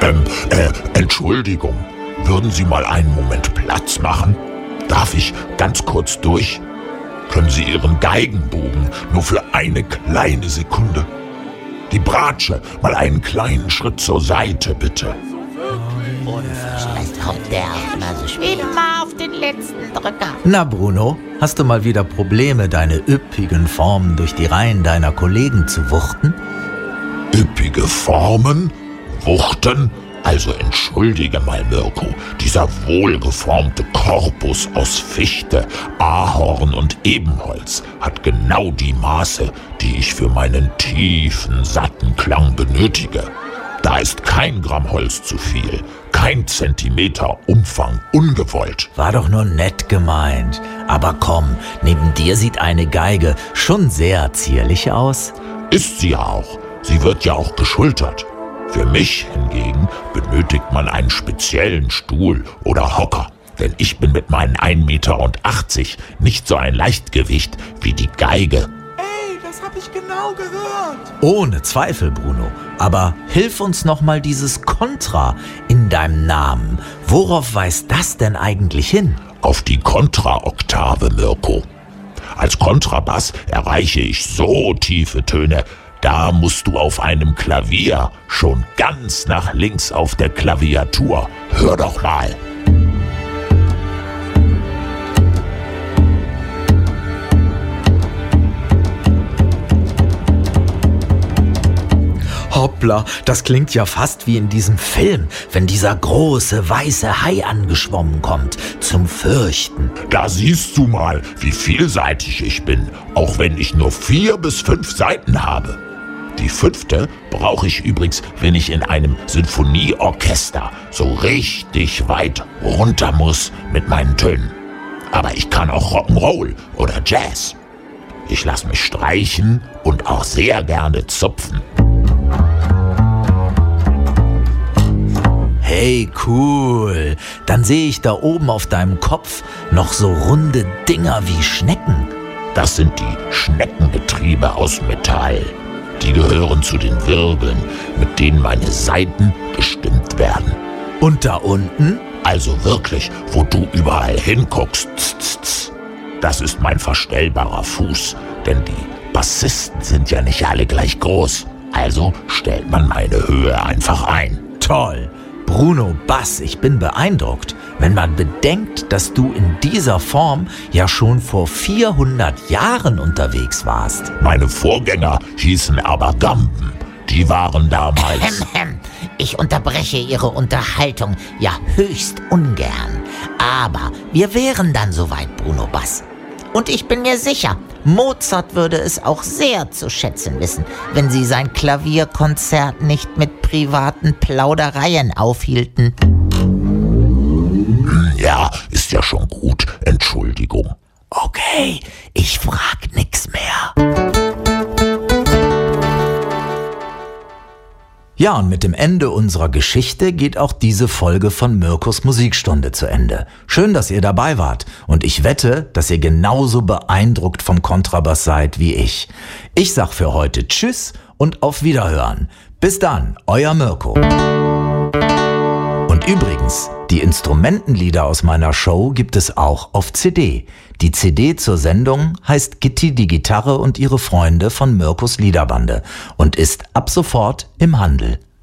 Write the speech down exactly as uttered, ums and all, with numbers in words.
Ähm, äh, Entschuldigung. Würden Sie mal einen Moment Platz machen? Darf ich ganz kurz durch? Können Sie Ihren Geigenbogen nur für eine kleine Sekunde? Die Bratsche mal einen kleinen Schritt zur Seite, bitte. Was kommt der auch immer so spät? Immer auf den letzten Drücker. Na Bruno, hast du mal wieder Probleme, deine üppigen Formen durch die Reihen deiner Kollegen zu wuchten? Üppige Formen? Wuchten? Also entschuldige mal, Mirko, dieser wohlgeformte Korpus aus Fichte, Ahorn und Ebenholz hat genau die Maße, die ich für meinen tiefen, satten Klang benötige. Da ist kein Gramm Holz zu viel, kein Zentimeter Umfang ungewollt. War doch nur nett gemeint. Aber komm, neben dir sieht eine Geige schon sehr zierlich aus. Ist sie auch. Sie wird ja auch geschultert. Für mich hingegen benötigt man einen speziellen Stuhl oder Hocker, denn ich bin mit meinen ein Meter achtzig nicht so ein Leichtgewicht wie die Geige. Ey, das hab ich genau gehört. Ohne Zweifel, Bruno. Aber hilf uns noch mal dieses Kontra in deinem Namen. Worauf weist das denn eigentlich hin? Auf die Kontraoktave, Mirko. Als Kontrabass erreiche ich so tiefe Töne, da musst du auf einem Klavier schon ganz nach links auf der Klaviatur. Hör doch mal. Hoppla, das klingt ja fast wie in diesem Film, wenn dieser große weiße Hai angeschwommen kommt, zum Fürchten. Da siehst du mal, wie vielseitig ich bin, auch wenn ich nur vier bis fünf Saiten habe. Die fünfte brauche ich übrigens, wenn ich in einem Sinfonieorchester so richtig weit runter muss mit meinen Tönen. Aber ich kann auch Rock'n'Roll oder Jazz. Ich lasse mich streichen und auch sehr gerne zupfen. Hey, cool. Dann sehe ich da oben auf deinem Kopf noch so runde Dinger wie Schnecken. Das sind die Schneckengetriebe aus Metall. Die gehören zu den Wirbeln, mit denen meine Saiten gestimmt werden. Und da unten? Also wirklich, wo du überall hinguckst. Tz, tz, tz. Das ist mein verstellbarer Fuß, denn die Bassisten sind ja nicht alle gleich groß. Also stellt man meine Höhe einfach ein. Toll. Bruno Bass, ich bin beeindruckt, wenn man bedenkt, dass du in dieser Form ja schon vor vierhundert Jahren unterwegs warst. Meine Vorgänger hießen aber Gamben. Die waren damals... Ich unterbreche Ihre Unterhaltung ja höchst ungern. Aber wir wären dann soweit, Bruno Bass. Und ich bin mir sicher, Mozart würde es auch sehr zu schätzen wissen, wenn Sie sein Klavierkonzert nicht mit privaten Plaudereien aufhielten. Ja, ist ja schon gut. Entschuldigung. Okay, ich frag nix mehr. Ja, und mit dem Ende unserer Geschichte geht auch diese Folge von Mirkos Musikstunde zu Ende. Schön, dass ihr dabei wart und ich wette, dass ihr genauso beeindruckt vom Kontrabass seid wie ich. Ich sag für heute Tschüss und auf Wiederhören. Bis dann, euer Mirko. Und übrigens, die Instrumentenlieder aus meiner Show gibt es auch auf C D. Die C D zur Sendung heißt Gitti die Gitarre und ihre Freunde von Mirkos Liederbande und ist ab sofort im Handel.